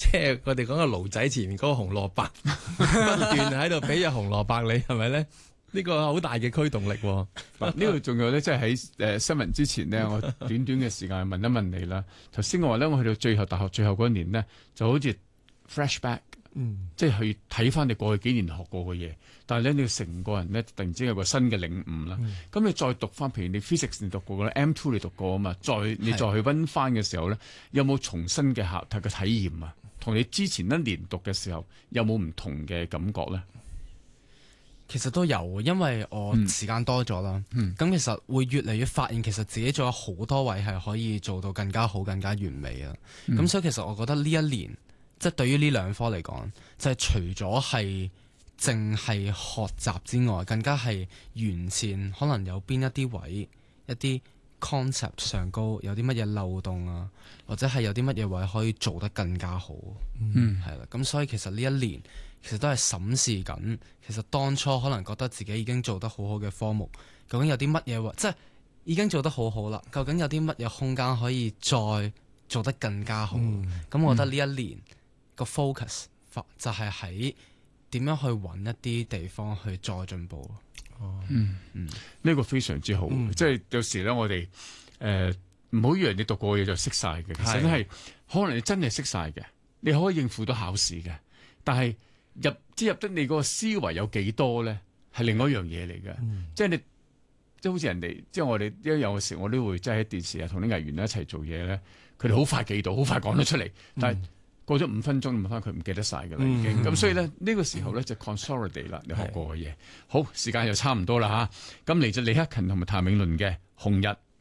即係我哋講個驢仔前面嗰個紅蘿蔔，不斷喺度俾隻紅蘿蔔你，係咪咧？呢個好大嘅驅動力喎。 呢度仲有咧，即係喺新聞之前呢，我短短嘅時間問一問你啦。頭先我話咧，我去到最後大學最後嗰年呢，就好似 flashback，即係去睇翻你過去幾年學過嘅嘢。但係咧，你成個人咧突然之間有個新嘅領悟啦。咁你再讀翻，譬如你 physics 你讀過啦，M2 你讀過啊嘛，你再去溫翻嘅時候咧，有冇重新嘅嘅體驗啊？同你之前一年讀嘅時候有冇唔同嘅感覺咧？ 其實都有，因為我時間多咗啦。咁其實會越嚟越發現，其實自己仲有好多位係可以做到更加好、更加完美啊。咁所以其實我覺得呢一年，即係對於呢兩科嚟講，就係除咗係淨係學習之外，更加係完善。可能有邊一啲位、一啲 concept 上高有啲乜嘢漏洞啊，或者係有啲乜嘢位可以做得更加好。係啦。咁所以其實呢一年，其實都係審視緊，其實當初可能覺得自己已經做得好好嘅科目，究竟有啲乜嘢即係已經做得好好啦，究竟有啲乜嘢空間可以再做得更加好？咁我覺得呢一年個 focus 就係喺點樣去揾一啲地方去再進步。 呢個非常之好，即係有時咧，我哋唔好以為你讀過嘢就識晒嘅，其實係可能你真係識晒嘅，你可以應付到考試嘅，但係入得你個思維有幾多咧，係另外一樣嘢嚟嘅。即係你即係好似人哋，即係我哋有時我都會即係喺電視啊同啲藝員一齊做嘢咧，佢哋好快記到，好快講得出嚟，但係過咗5分鐘問翻佢唔記得晒㗎啦已經。咁所以咧呢個時候咧就 consolidate 啦，你學過嘅嘢。好，時間又差唔多啦吓，咁嚟自李克勤同埋譚詠麟嘅《紅日》。